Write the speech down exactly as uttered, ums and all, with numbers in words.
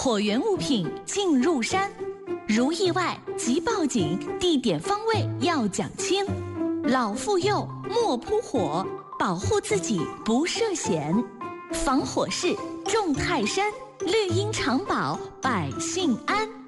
火源物品进入山，如意外即报警，地点方位要讲清。老妇幼莫扑火，保护自己不涉险。防火势重泰山，绿荫常保百姓安。